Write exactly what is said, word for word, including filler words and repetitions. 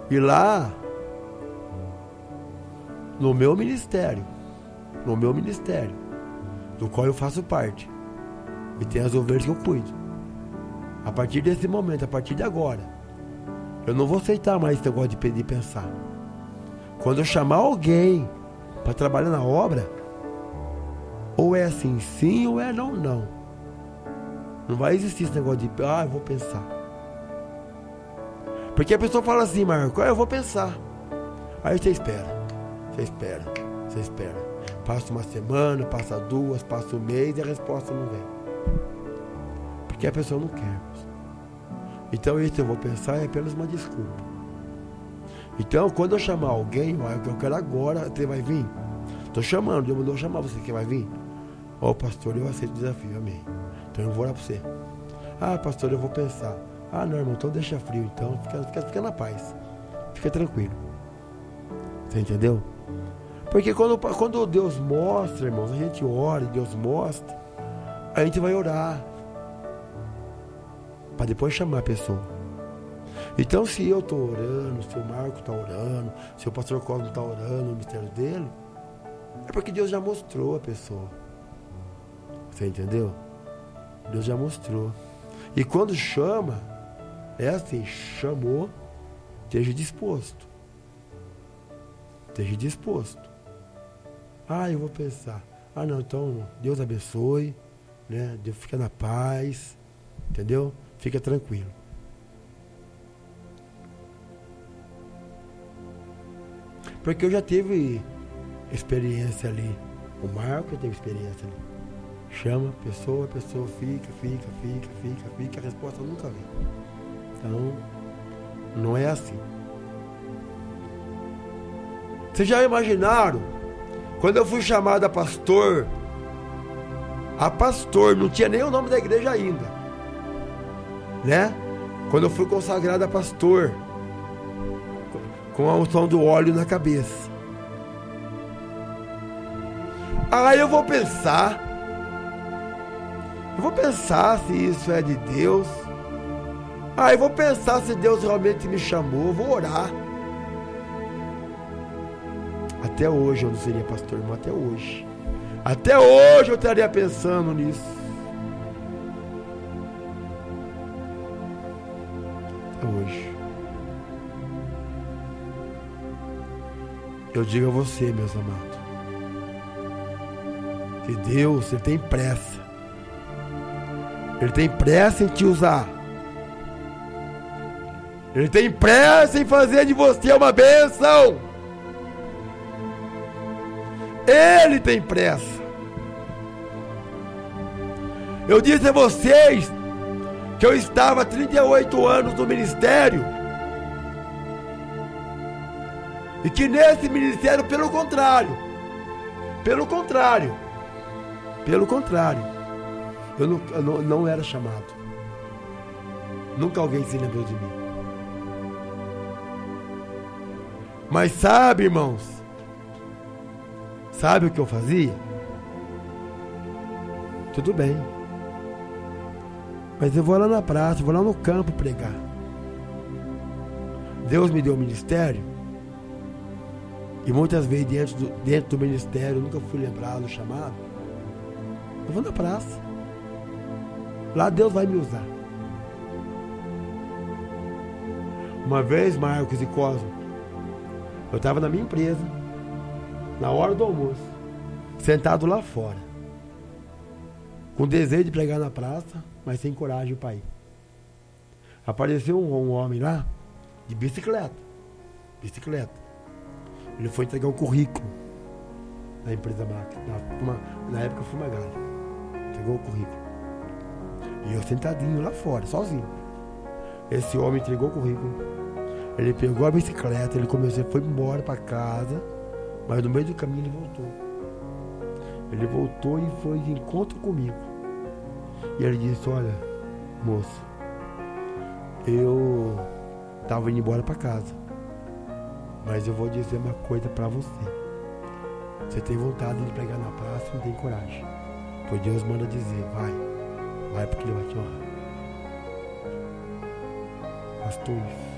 E lá, no meu ministério, no meu ministério, do qual eu faço parte, e tem as ovelhas que eu cuido. A partir desse momento, a partir de agora, eu não vou aceitar mais esse negócio de pedir e pensar. Quando eu chamar alguém para trabalhar na obra, ou é assim, sim, ou é não, não. Não vai existir esse negócio de, ah, eu vou pensar. Porque a pessoa fala assim, Marco, ah, eu vou pensar. Aí você espera, você espera, você espera. Passa uma semana, passa duas, passa um mês e a resposta não vem. Porque a pessoa não quer. Então esse eu vou pensar é apenas uma desculpa. Então quando eu chamar alguém, eu quero agora, você vai vir? Estou chamando, eu mandou chamar você, que vai vir? Ó, oh, pastor, eu aceito o desafio, amém. Então eu vou orar para você. Ah, pastor, eu vou pensar. Ah, não, irmão, então deixa frio, então fica, fica, fica na paz. Fica tranquilo. Você entendeu? Porque quando, quando Deus mostra, irmãos, a gente ora e Deus mostra, a gente vai orar para depois chamar a pessoa. Então, se eu estou orando, se o Marco está orando, se o pastor Cosmo está orando no mistério dele, é porque Deus já mostrou a pessoa. Você entendeu? Deus já mostrou. E quando chama, é assim, chamou, esteja disposto. Esteja disposto. Ah, eu vou pensar. Ah, não, então Deus abençoe, né? Deus fica na paz, entendeu? Fica tranquilo. Porque eu já tive experiência ali. O Marco já teve experiência ali. Chama a pessoa, a pessoa fica, fica, fica, fica, fica, a resposta nunca vem. Então, não é assim. Vocês já imaginaram? Quando eu fui chamado a pastor, a pastor, não tinha nem o nome da igreja ainda. Né? Quando eu fui consagrado a pastor, com a unção do óleo na cabeça. Aí eu vou pensar, eu vou pensar se isso é de Deus. Aí eu vou pensar se Deus realmente me chamou, eu vou orar. Até hoje eu não seria pastor, irmão, até hoje. Até hoje eu estaria pensando nisso. Hoje. Eu digo a você, meus amados, que Deus, Ele tem pressa. Ele tem pressa em te usar. Ele tem pressa em fazer de você uma bênção. Ele tem pressa. Eu disse a vocês que eu estava há trinta e oito anos no ministério, e que nesse ministério, pelo contrário, pelo contrário, pelo contrário, eu não, eu não, não era chamado. Nunca alguém se lembrou de mim. Mas sabe, irmãos, sabe o que eu fazia? Tudo bem. Mas eu vou lá na praça, vou lá no campo pregar. Deus me deu o ministério. E muitas vezes dentro do, dentro do ministério eu nunca fui lembrado, chamado. Eu vou na praça. Lá Deus vai me usar. Uma vez, Marcos e Cosmo, eu estava na minha empresa, na hora do almoço, sentado lá fora, com desejo de pregar na praça, mas sem coragem para ir. Apareceu um, um homem lá, de bicicleta. Bicicleta. Ele foi entregar o currículo na empresa máquina. Na, na época eu fui Magalha. Entregou o currículo. E eu sentadinho lá fora, sozinho. Esse homem entregou o currículo. Ele pegou a bicicleta, ele começou, foi embora para casa, mas no meio do caminho ele voltou. Ele voltou e foi de encontro comigo. E ele disse, olha, moço, eu estava indo embora para casa, mas eu vou dizer uma coisa para você. Você tem vontade de pregar na praça, não tem coragem. Pois Deus manda dizer, vai, vai porque Ele vai te honrar. Pastor,